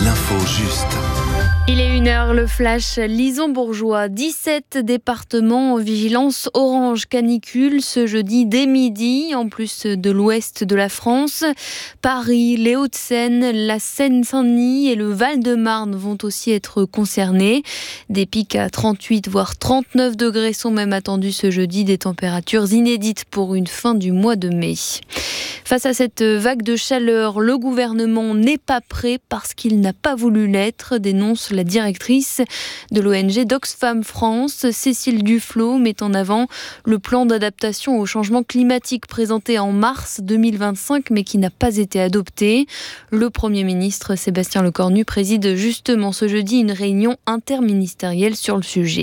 l'info juste. Il est 1h, le flash Lison-Bourgeois. 17 départements en vigilance orange canicule ce jeudi dès midi, en plus de l'ouest de la France. Paris, les Hauts-de-Seine, la Seine-Saint-Denis et le Val-de-Marne vont aussi être concernés. Des pics à 38 voire 39 degrés sont même attendus ce jeudi, des températures inédites pour une fin du mois de mai. Face à cette vague de chaleur, le gouvernement n'est pas prêt parce qu'il n'a pas voulu l'être, dénonce la directrice de l'ONG d'Oxfam France. Cécile Duflot met en avant le plan d'adaptation au changement climatique présenté en mars 2025 mais qui n'a pas été adopté. Le Premier ministre Sébastien Lecornu préside justement ce jeudi une réunion interministérielle sur le sujet.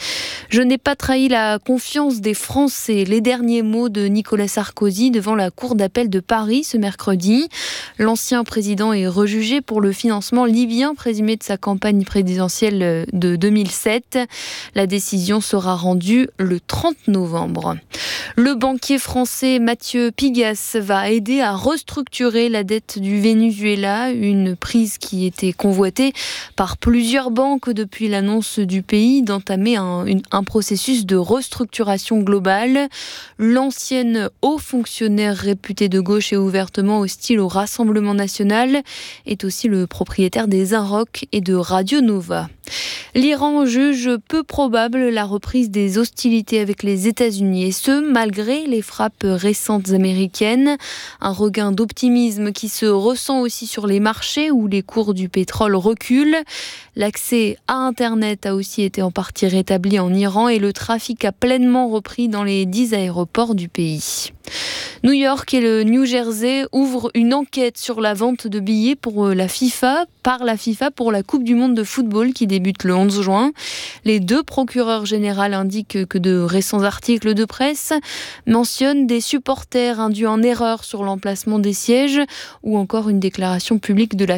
Je n'ai pas trahi la confiance des Français. Les derniers mots de Nicolas Sarkozy devant la Cour d'appel de Paris ce mercredi. L'ancien président est rejugé pour le financement libyen présumé de sa campagne présidentielle de 2007. La décision sera rendue le 30 novembre. Le banquier français Mathieu Pigasse va aider à restructurer la dette du Venezuela, une prise qui était convoitée par plusieurs banques depuis l'annonce du pays d'entamer un processus de restructuration globale. L'ancienne haut fonctionnaire réputé de gauche et ouvertement hostile au Rassemblement national est aussi le propriétaire des Inrocks et de Radio Nova. L'Iran juge peu probable la reprise des hostilités avec les États-Unis et ce, malgré les frappes récentes américaines. Un regain d'optimisme qui se ressent aussi sur les marchés où les cours du pétrole reculent. L'accès à Internet a aussi été en partie rétabli en Iran et le trafic a pleinement repris dans les 10 aéroports du pays. New York et le New Jersey ouvrent une enquête sur la vente de billets par la FIFA pour la Coupe du Monde de football qui débute le 11 juin. Les deux procureurs généraux indiquent que de récents articles de presse mentionnent des supporters induits en erreur sur l'emplacement des sièges ou encore une déclaration publique de la